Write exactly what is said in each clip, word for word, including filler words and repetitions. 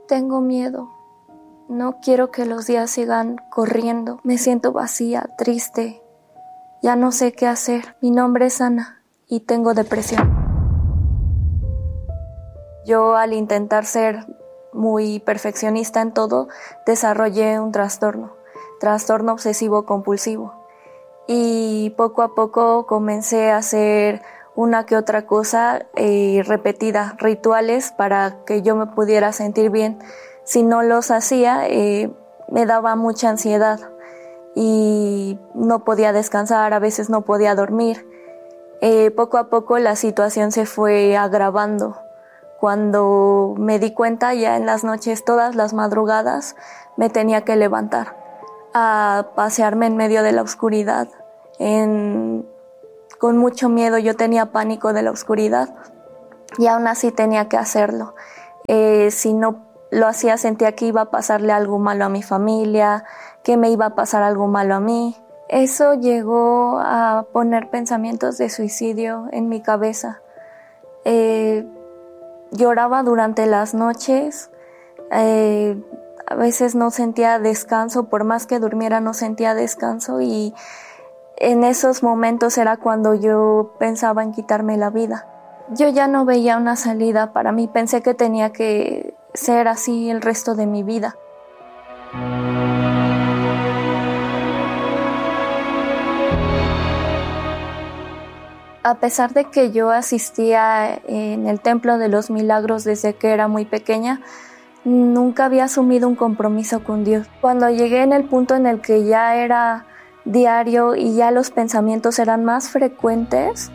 Tengo miedo. No quiero que los días sigan corriendo. Me siento vacía, triste. Ya no sé qué hacer. Mi nombre es Ana y tengo depresión. Yo, al intentar ser muy perfeccionista en todo, desarrollé un trastorno, trastorno obsesivo compulsivo. Y poco a poco comencé a hacer una que otra cosa eh, repetida, rituales para que yo me pudiera sentir bien. Si no los hacía, eh, me daba mucha ansiedad y no podía descansar, a veces no podía dormir. Eh, poco a poco la situación se fue agravando. Cuando me di cuenta, ya en las noches, todas las madrugadas, me tenía que levantar a pasearme en medio de la oscuridad, en, con mucho miedo. Yo tenía pánico de la oscuridad y aún así tenía que hacerlo. Eh, si no lo hacía, sentía que iba a pasarle algo malo a mi familia, que me iba a pasar algo malo a mí. Eso llegó a poner pensamientos de suicidio en mi cabeza. Eh, lloraba durante las noches, eh, a veces no sentía descanso, por más que durmiera no sentía descanso, y en esos momentos era cuando yo pensaba en quitarme la vida. Yo ya no veía una salida para mí, pensé que tenía que ser así el resto de mi vida. A pesar de que yo asistía en el Templo de los Milagros desde que era muy pequeña, nunca había asumido un compromiso con Dios. Cuando llegué en el punto en el que ya era diario y ya los pensamientos eran más frecuentes,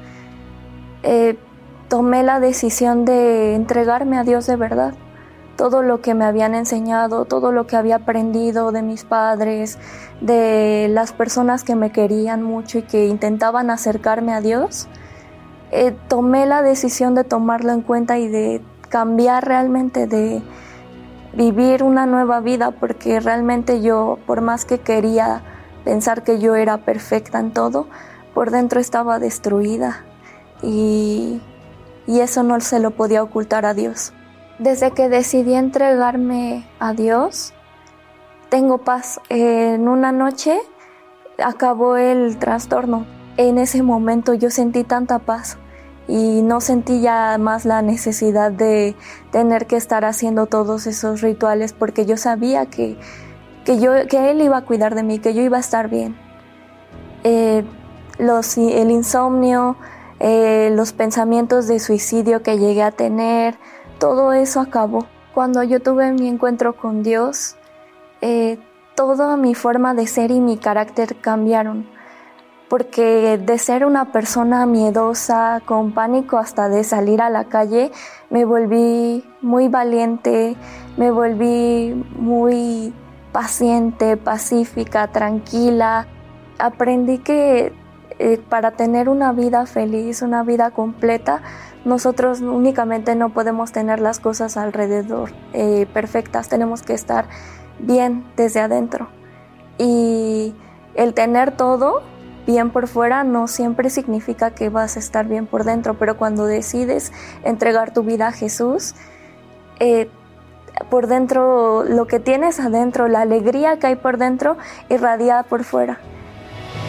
eh, tomé la decisión de entregarme a Dios de verdad. Todo lo que me habían enseñado, todo lo que había aprendido de mis padres, de las personas que me querían mucho y que intentaban acercarme a Dios, eh, tomé la decisión de tomarlo en cuenta y de cambiar realmente, de vivir una nueva vida, porque realmente yo, por más que quería pensar que yo era perfecta en todo, por dentro estaba destruida y, y eso no se lo podía ocultar a Dios. Desde que decidí entregarme a Dios, tengo paz. En una noche acabó el trastorno. En ese momento yo sentí tanta paz y no sentí ya más la necesidad de tener que estar haciendo todos esos rituales, porque yo sabía que, que, yo, que Él iba a cuidar de mí, que yo iba a estar bien. Eh, los, el insomnio, eh, los pensamientos de suicidio que llegué a tener, todo eso acabó. Cuando yo tuve mi encuentro con Dios, eh, toda mi forma de ser y mi carácter cambiaron, porque de ser una persona miedosa, con pánico hasta de salir a la calle, me volví muy valiente, me volví muy paciente, pacífica, tranquila. Aprendí que eh, para tener una vida feliz, una vida completa, nosotros únicamente no podemos tener las cosas alrededor eh, perfectas, tenemos que estar bien desde adentro. Y el tener todo bien por fuera no siempre significa que vas a estar bien por dentro, pero cuando decides entregar tu vida a Jesús, eh, por dentro, lo que tienes adentro, la alegría que hay por dentro, irradia por fuera.